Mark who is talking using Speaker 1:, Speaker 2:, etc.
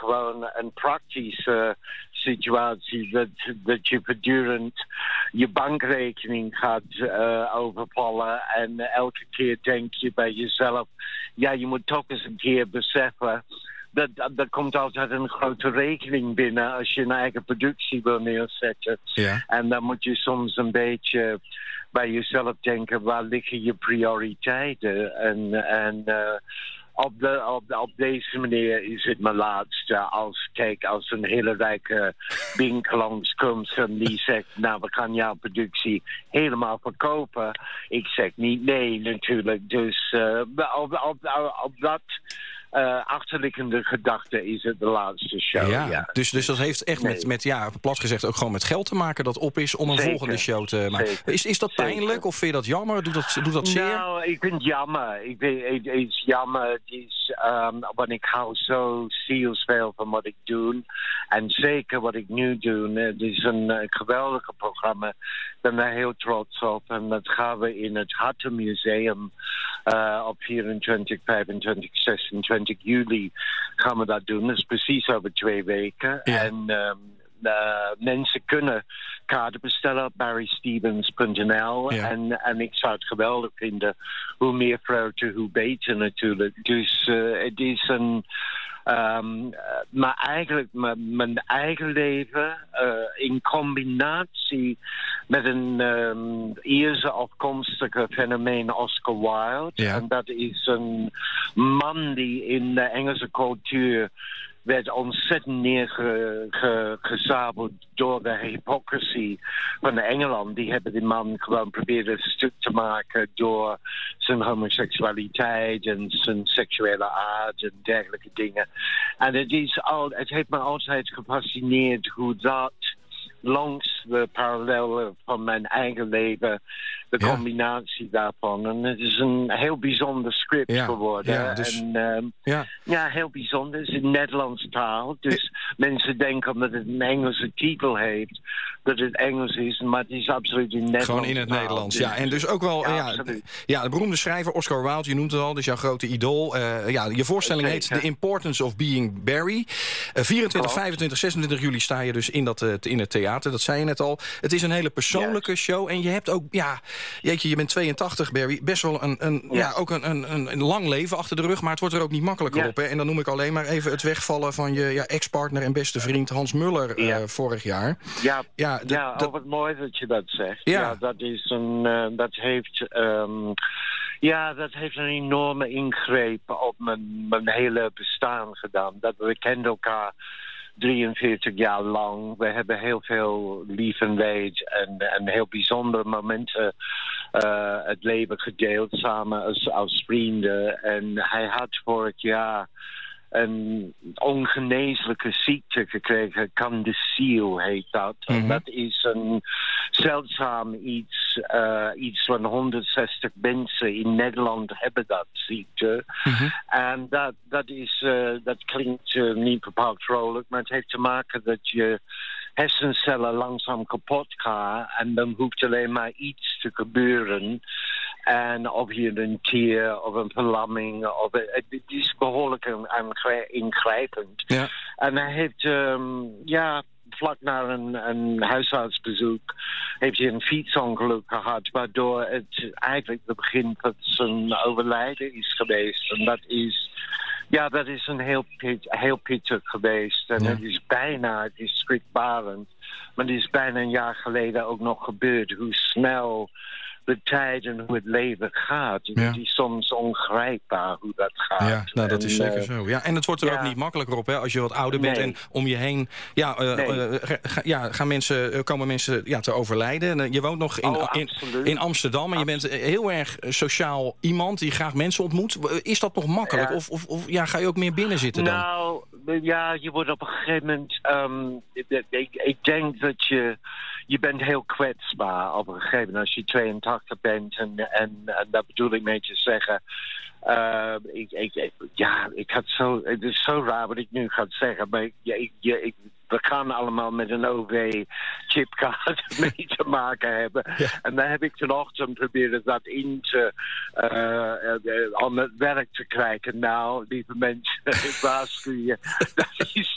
Speaker 1: gewoon een praktische situatie dat je voortdurend je bankrekening gaat overvallen en elke keer denk je bij jezelf, ja, je moet toch eens een keer beseffen dat komt altijd een grote rekening binnen als je een eigen productie wil neerzetten.
Speaker 2: Ja.
Speaker 1: En dan moet je soms een beetje bij jezelf denken, waar liggen je prioriteiten? En op deze manier is het mijn laatste. Als een hele rijke winkel langskomt en die zegt, nou, we gaan jouw productie helemaal verkopen. Ik zeg niet nee, natuurlijk. Dus op dat achterliggende gedachte is het de laatste show.
Speaker 2: Ja. Dus dat heeft echt met plat gezegd ook gewoon met geld te maken dat op is om een volgende show te maken. Is dat pijnlijk of vind je dat jammer? Doet dat zeer? Nou,
Speaker 1: ik vind het jammer. Het is jammer. Het is, want ik hou zo zielsveel van wat ik doe. En zeker wat ik nu doe. Het is een geweldige programma. Ik ben er heel trots op. En dat gaan we in het Hartenmuseum op 24, 25, 26 juli gaan we dat doen. Dat is precies over 2 weken. Ja. En mensen kunnen kaarten bestellen op barrystevens.nl. Ja. En ik zou het geweldig vinden. Hoe meer vrouwen, hoe beter natuurlijk. Dus het is een... maar eigenlijk mijn eigen leven in combinatie met een Ierse afkomstige fenomeen Oscar Wilde.
Speaker 2: Ja.
Speaker 1: En dat is een man die in de Engelse cultuur werd ontzettend neergezabeld door de hypocrisie van Engeland. Die hebben die man gewoon proberen stuk te maken door zijn homoseksualiteit en zijn seksuele aard en dergelijke dingen. En het heeft me altijd gefascineerd hoe dat langs de parallellen van mijn eigen leven, de combinatie daarvan. En het is een heel bijzonder script geworden.
Speaker 2: Ja, dus,
Speaker 1: heel bijzonder. Het is in Nederlands taal. Dus mensen denken omdat het een Engelse titel heeft, dat het Engels is, maar het is absoluut in Nederlands.
Speaker 2: Gewoon in het
Speaker 1: taal.
Speaker 2: Nederlands, ja. En dus ook wel, de beroemde schrijver Oscar Wilde, je noemt het al, dus jouw grote idool. Je voorstelling heet The Importance of Being Barry. 24, 25, 26 juli sta je dus in het theater, dat zei je net al. Het is een hele persoonlijke show en je hebt ook, je bent 82, Barry, best wel een lang leven achter de rug, maar het wordt er ook niet makkelijker op. Hè? En dan noem ik alleen maar even het wegvallen van je ex-partner en beste vriend Hans Muller vorig jaar.
Speaker 1: Wat mooi dat je dat zegt. Ja, dat heeft een enorme ingreep op mijn hele bestaan gedaan. We kenden elkaar 43 jaar lang. We hebben heel veel lief en leed en heel bijzondere momenten het leven gedeeld samen als vrienden. En hij had vorig jaar een ongeneeslijke ziekte gekregen. Candiziel heet dat. Mm-hmm. Dat is een zeldzaam iets. Iets van 160 mensen in Nederland hebben dat ziekte. Mm-hmm. En dat klinkt niet bepaald vrolijk, maar het heeft te maken dat je hersencellen langzaam kapot gaan en dan hoeft alleen maar iets te gebeuren. En of je een tier of een verlamming, het is behoorlijk ingrijpend. Ja. En hij heeft, vlak na een huisartsbezoek, heeft hij een fietsongeluk gehad, waardoor het eigenlijk het begin van zijn overlijden is geweest. En dat is een heel pittig geweest. En het is schrikbarend. Maar het is bijna een jaar geleden ook nog gebeurd. Hoe snel de tijd en hoe het leven gaat. Het is soms ongrijpbaar hoe dat gaat.
Speaker 2: Ja, dat is zeker zo. Ja, en het wordt er ook niet makkelijker op, hè, als je wat ouder bent en om je heen komen mensen te overlijden. En, je woont nog in Amsterdam en je bent heel erg sociaal iemand die graag mensen ontmoet. Is dat nog makkelijk? Of ga je ook meer binnen zitten dan?
Speaker 1: Nou, je wordt op een gegeven moment... ik denk dat je bent heel kwetsbaar op een gegeven moment als je 82 bent. En dat bedoel ik mee te zeggen. Het is zo raar wat ik nu ga zeggen. Maar we gaan allemaal met een OV-chipkaart mee te maken hebben. Ja. En dan heb ik vanochtend proberen dat om het werk te krijgen. Nou, lieve mensen, ik waarschuw je, dat is